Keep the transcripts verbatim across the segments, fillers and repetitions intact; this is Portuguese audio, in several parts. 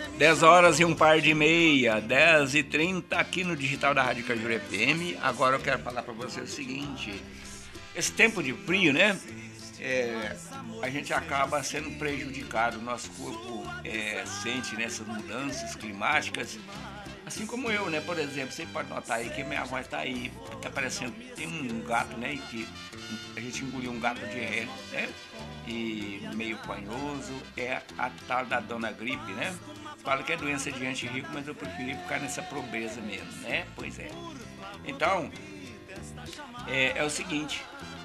dez horas e um par de meia, dez e trinta aqui no digital da Rádio Cajuru F M. Agora eu quero falar para você o seguinte: esse tempo de frio, né? É, a gente acaba sendo prejudicado, nosso corpo é, sente nessas mudanças climáticas, assim como eu, né? Por exemplo, você pode notar aí que minha voz tá aí, tá parecendo, tem um gato, né? Que a gente engoliu um gato de ré, né? E meio panhoso, é a tal da dona gripe, né? Fala que é doença de gente rico, mas eu preferi ficar nessa pobreza mesmo, né? Pois é. Então, é, é o seguinte,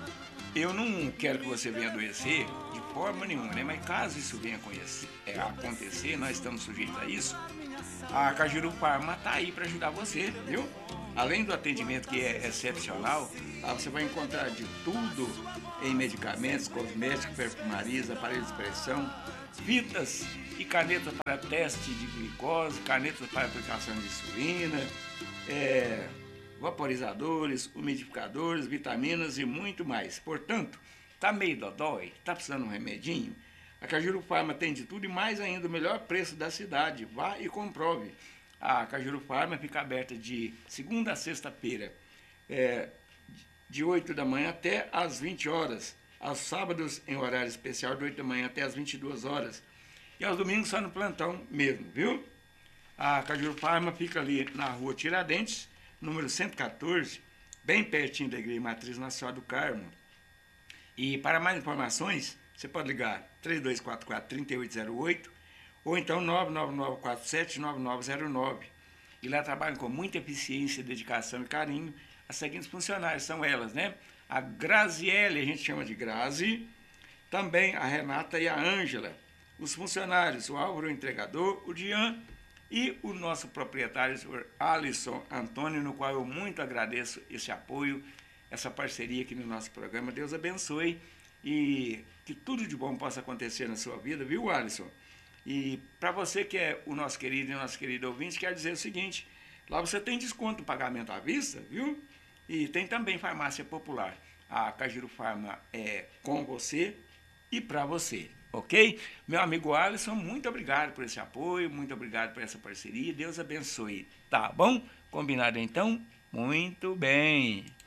eu não quero que você venha adoecer de forma nenhuma, né? Mas caso isso venha a conhecer, é, acontecer, nós estamos sujeitos a isso, a Cajuru Farma está aí para ajudar você, viu? Além do atendimento que é excepcional, lá você vai encontrar de tudo em medicamentos, cosméticos, perfumarias, aparelhos de pressão, fitas e canetas para teste de glicose, canetas para aplicação de insulina, é, vaporizadores, umidificadores, vitaminas e muito mais. Portanto, tá meio dodói? Tá precisando de um remedinho? A Cajuru Farma tem de tudo e mais ainda o melhor preço da cidade. Vá e comprove. A Cajuru Farma fica aberta de segunda a sexta-feira, é, de oito da manhã até às vinte horas. Aos sábados, em horário especial, de oito da manhã até às vinte e duas horas. E aos domingos só no plantão mesmo, viu? A Cajuru Farma fica ali na rua Tiradentes, número cento e quatorze, bem pertinho da Igreja Matriz Nacional do Carmo. E para mais informações, você pode ligar três dois quatro quatro, três oito zero oito ou então nove nove nove quatro sete, nove nove zero nove. E lá trabalham com muita eficiência, dedicação e carinho as seguintes funcionárias, são elas, né? A Graziele, a gente chama de Grazi, também a Renata e a Ângela. Os funcionários, o Álvaro, o entregador, o Dian e o nosso proprietário, o senhor Alisson Antônio, no qual eu muito agradeço esse apoio, essa parceria aqui no nosso programa. Deus abençoe e que tudo de bom possa acontecer na sua vida, viu, Alisson? E para você que é o nosso querido e nosso querido ouvinte, quero dizer o seguinte: lá você tem desconto no pagamento à vista, viu? E tem também farmácia popular. A Cajuru Farma é com você e para você, ok? Meu amigo Alisson, muito obrigado por esse apoio, muito obrigado por essa parceria. Deus abençoe, tá bom? Combinado então? Muito bem.